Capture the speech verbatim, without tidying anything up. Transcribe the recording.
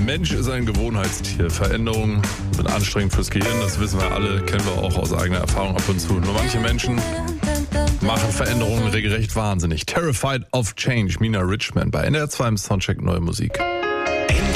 Mensch ist ein Gewohnheitstier. Veränderungen sind anstrengend fürs Gehirn, das wissen wir alle, kennen wir auch aus eigener Erfahrung ab und zu. Nur manche Menschen machen Veränderungen regelrecht wahnsinnig. Terrified of Change, Mina Richman bei N D R zwei im Soundcheck Neue Musik.